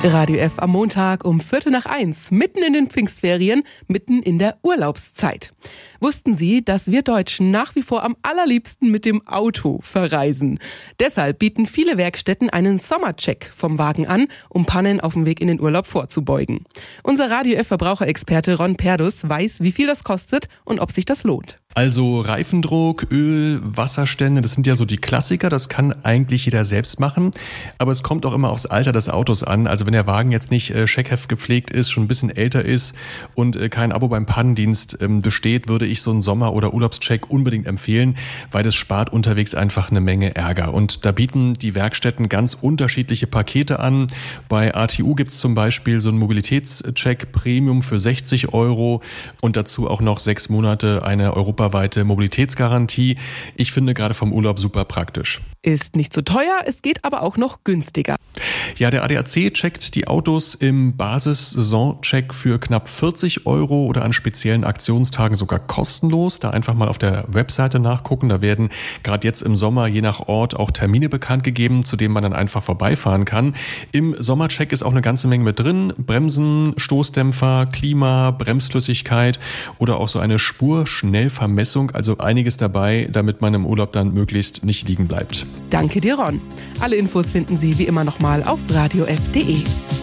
Radio F am Montag um 1:45, mitten in den Pfingstferien, mitten in der Urlaubszeit. Wussten Sie, dass wir Deutschen nach wie vor am allerliebsten mit dem Auto verreisen? Deshalb bieten viele Werkstätten einen Sommercheck vom Wagen an, um Pannen auf dem Weg in den Urlaub vorzubeugen. Unser Radio F Verbraucherexperte Ron Perdus weiß, wie viel das kostet und ob sich das lohnt. Also Reifendruck, Öl, Wasserstände, das sind ja so die Klassiker, das kann eigentlich jeder selbst machen, aber es kommt auch immer aufs Alter des Autos an. Also wenn der Wagen jetzt nicht Scheckheft gepflegt ist, schon ein bisschen älter ist und kein Abo beim Pannendienst besteht, würde ich so einen Sommer- oder Urlaubscheck unbedingt empfehlen, weil das spart unterwegs einfach eine Menge Ärger. Und da bieten die Werkstätten ganz unterschiedliche Pakete an. Bei ATU gibt's zum Beispiel so einen Mobilitätscheck Premium für 60 € und dazu auch noch 6 Monate eine europaweite Mobilitätsgarantie. Ich finde gerade vom Urlaub super praktisch. Ist nicht so teuer, es geht aber auch noch günstiger. Ja, der ADAC checkt die Autos im Basis-Saison-Check für knapp 40 € oder an speziellen Aktionstagen sogar kostenlos. Da einfach mal auf der Webseite nachgucken. Da werden gerade jetzt im Sommer je nach Ort auch Termine bekannt gegeben, zu denen man dann einfach vorbeifahren kann. Im Sommercheck ist auch eine ganze Menge mit drin. Bremsen, Stoßdämpfer, Klima, Bremsflüssigkeit oder auch so eine Spurschnellvermessung. Also einiges dabei, damit man im Urlaub dann möglichst nicht liegen bleibt. Danke dir, Ron. Alle Infos finden Sie wie immer nochmal auf radiof.de.